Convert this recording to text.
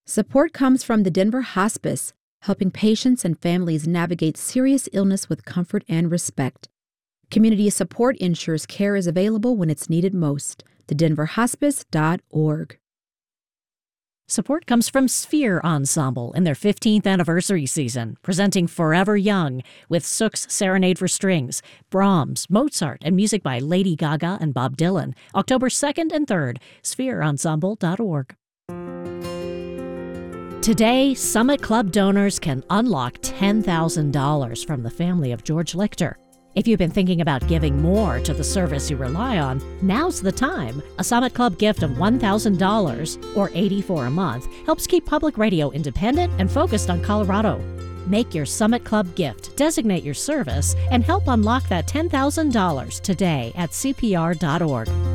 Support comes from the Denver Hospice, helping patients and families navigate serious illness with comfort and respect. Community support ensures care is available when it's needed most. thedenverhospice.org. Support comes from Sphere Ensemble in their 15th anniversary season, presenting Forever Young with Sook's Serenade for Strings, Brahms, Mozart, and music by Lady Gaga and Bob Dylan, October 2nd and 3rd, sphereensemble.org. Today, Summit Club donors can unlock $10,000 from the family of George Lichter. If you've been thinking about giving more to the service you rely on, now's the time. A Summit Club gift of $1,000, or $84 a month, helps keep public radio independent and focused on Colorado. Make your Summit Club gift, designate your service, and help unlock that $10,000 today at CPR.org.